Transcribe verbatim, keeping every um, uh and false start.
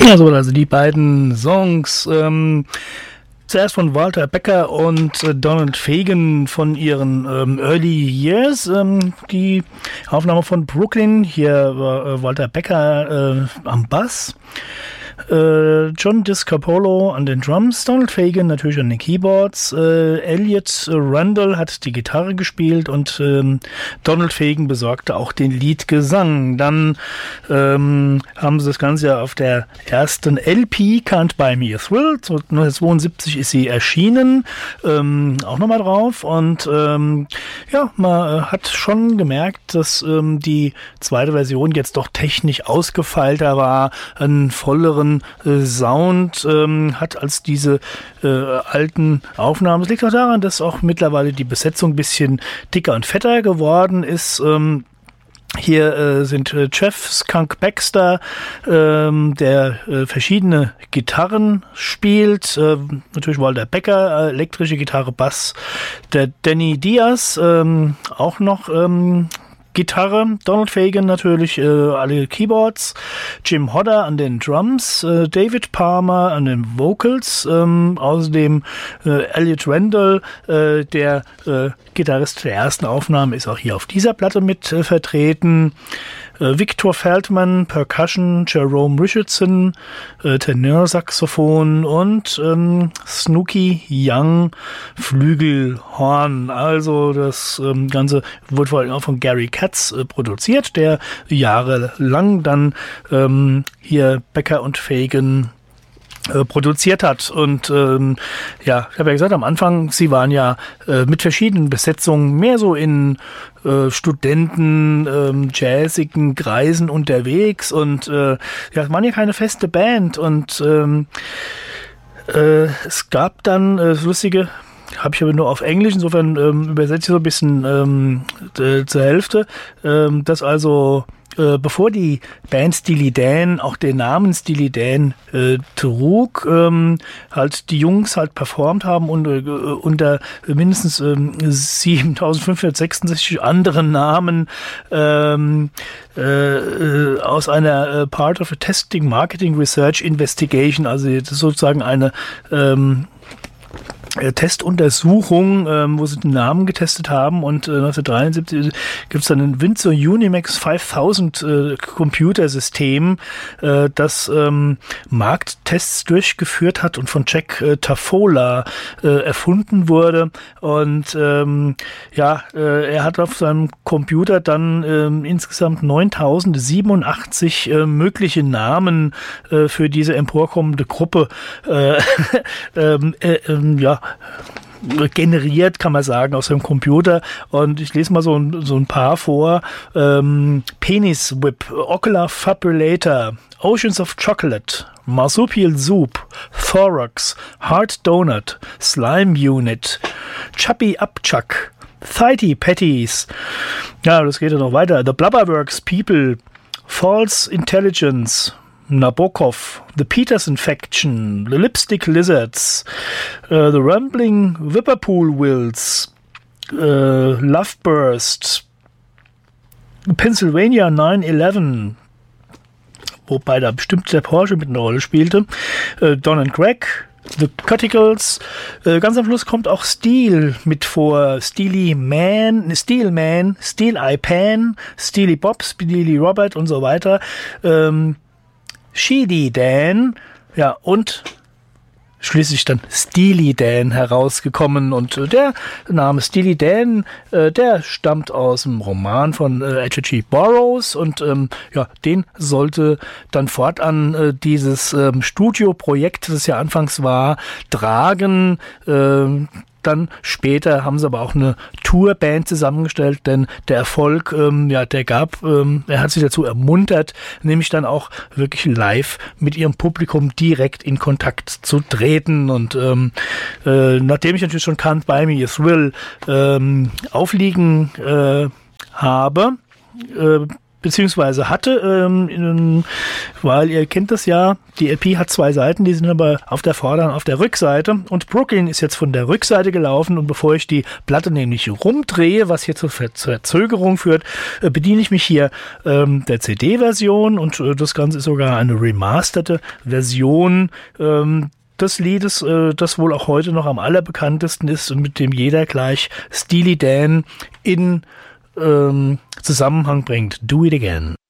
Also, also die beiden Songs, ähm, zuerst von Walter Becker und äh, Donald Fagen von ihren ähm, Early Years. Ähm, die Aufnahme von Brooklyn, hier war äh, Walter Becker äh, am Bass. Äh, John Discapolo an den Drums, Donald Fagen natürlich an den Keyboards, äh, Elliot Randall hat die Gitarre gespielt und ähm, Donald Fagen besorgte auch den Leadgesang. Dann ähm, haben sie das Ganze ja auf der ersten L P Can't Buy Me a Thrill, neunzehnhundertzweiundsiebzig ist sie erschienen, ähm, auch nochmal drauf und ähm, ja, man äh, hat schon gemerkt, dass ähm, die zweite Version jetzt doch technisch ausgefeilter war, einen volleren Sound ähm, hat als diese äh, alten Aufnahmen. Es liegt auch daran, dass auch mittlerweile die Besetzung ein bisschen dicker und fetter geworden ist. Ähm, Hier äh, sind äh, Jeff Skunk Baxter, ähm, der äh, verschiedene Gitarren spielt. Äh, natürlich Walter Becker, äh, elektrische Gitarre, Bass. Der Danny Diaz, ähm, auch noch ähm, Gitarre, Donald Fagen natürlich, äh, alle Keyboards, Jim Hodder an den Drums, äh, David Palmer an den Vocals, ähm, außerdem äh, Elliot Randall, äh, der äh, Gitarrist der ersten Aufnahme, ist auch hier auf dieser Platte mit äh, vertreten. Äh, Victor Feldman, Percussion, Jerome Richardson, äh, Tenorsaxophon und ähm, Snooky Young, Flügelhorn. Also das ähm, Ganze wurde vor allem auch von Gary Katz äh, produziert, der jahrelang dann ähm, hier Becker und Fagen produziert hat. Und ähm, ja, ich habe ja gesagt, am Anfang, sie waren ja äh, mit verschiedenen Besetzungen mehr so in äh, Studenten, ähm, jazzigen Kreisen unterwegs und äh, ja, es waren ja keine feste Band und ähm, äh, es gab dann äh, das Lustige, habe ich aber nur auf Englisch, insofern ähm, übersetze ich so ein bisschen ähm, d- zur Hälfte, ähm, dass also Äh, bevor die Band Steely Dan auch den Namen Steely Dan äh, trug, ähm, halt die Jungs halt performt haben und, äh, unter mindestens ähm, siebentausendfünfhundertsechsundsechzig anderen Namen ähm, äh, aus einer äh, Part of a Testing Marketing Research Investigation, also das ist sozusagen eine ähm, Testuntersuchung, ähm, wo sie den Namen getestet haben und äh, neunzehnhundertdreiundsiebzig gibt es dann ein Windsor Unimax fünftausend äh, Computersystem, äh, das ähm, Markttests durchgeführt hat und von Jack äh, Tafola äh, erfunden wurde und ähm, ja, äh, er hat auf seinem Computer dann ähm, insgesamt neuntausendsiebenundachtzig äh, mögliche Namen äh, für diese emporkommende Gruppe äh, ähm, äh, äh, ja generiert, kann man sagen, aus dem Computer. Und ich lese mal so ein, so ein paar vor. Ähm, Penis Whip, Ocular Fibrillator, Oceans of Chocolate, Marsupial Soup, Thorax, Hard Donut, Slime Unit, Chubby Upchuck, Thighty Patties. Ja, das geht ja noch weiter. The Blubberworks People, False Intelligence, Nabokov, The Peterson Faction, The Lipstick Lizards, uh, The Rumbling Whipperpool Wills, uh, Loveburst, Pennsylvania nine eleven, wobei da bestimmt der Porsche mit einer Rolle spielte, uh, Don and Greg, The Cuticles, äh, ganz am Schluss kommt auch Steel mit vor, Steely Man, Steel Man, Steel Eye Pan, Steely Bob, Steely Robert und so weiter, ähm, Sheedy Dan, ja, und schließlich dann Steely Dan herausgekommen und äh, der Name Steely Dan, äh, der stammt aus dem Roman von äh, H G Burroughs und ähm, ja, den sollte dann fortan äh, dieses ähm, Studioprojekt, das ja anfangs war, tragen. Äh, Dann später haben sie aber auch eine Tourband zusammengestellt, denn der Erfolg, ähm, ja, der gab, ähm, er hat sich dazu ermuntert, nämlich dann auch wirklich live mit ihrem Publikum direkt in Kontakt zu treten. Und ähm, äh, nachdem ich natürlich schon Can't Buy Me a Thrill ähm, aufliegen äh, habe, äh, beziehungsweise hatte, ähm, in, weil ihr kennt das ja, die L P hat zwei Seiten, die sind aber auf der Vorder- und auf der Rückseite und Brooklyn ist jetzt von der Rückseite gelaufen und bevor ich die Platte nämlich rumdrehe, was hier zur Verzögerung führt, äh, bediene ich mich hier ähm, der C D-Version und äh, das Ganze ist sogar eine remasterte Version ähm, des Liedes, äh, das wohl auch heute noch am allerbekanntesten ist und mit dem jeder gleich Steely Dan in ähm, Zusammenhang bringt. Do It Again.